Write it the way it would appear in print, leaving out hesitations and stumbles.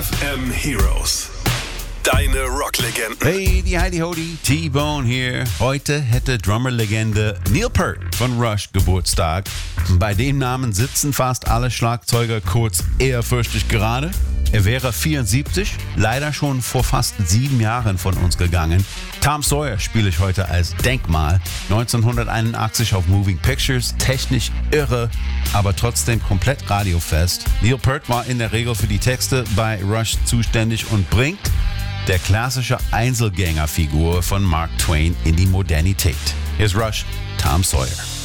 FM Heroes. Deine Rocklegenden. Hey, die Heidi Hodi, T-Bone hier. Heute hätte Drummerlegende Neil Peart von Rush Geburtstag. Bei dem Namen sitzen fast alle Schlagzeuger kurz ehrfürchtig gerade. Er wäre 74, leider schon vor fast 7 Jahren von uns gegangen. Tom Sawyer spiele ich heute als Denkmal. 1981 auf Moving Pictures, technisch irre, aber trotzdem komplett radiofest. Neil Peart war in der Regel für die Texte bei Rush zuständig und bringt der klassische Einzelgängerfigur von Mark Twain in die Modernität. Hier ist Rush, Tom Sawyer.